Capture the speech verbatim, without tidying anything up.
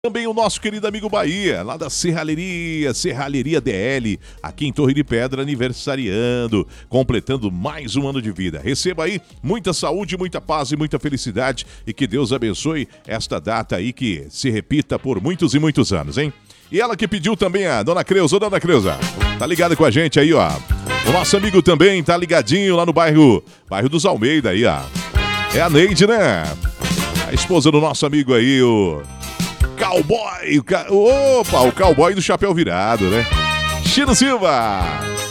Também o nosso querido amigo Bahia, lá da Serralheria, Serralheria D L, aqui em Torre de Pedra, aniversariando, completando mais um ano de vida. Receba aí muita saúde, muita paz e muita felicidade e que Deus abençoe esta data aí que se repita por muitos e muitos anos, hein? E ela que pediu também a Dona Creuza. Ô, Dona Creuza, tá ligada com a gente aí, ó. O nosso amigo também tá ligadinho lá no bairro, bairro dos Almeida aí, ó. É a Neide, né? A esposa do nosso amigo aí, o... Cowboy, o ca... opa, o cowboy do chapéu virado, né? Chino Silva!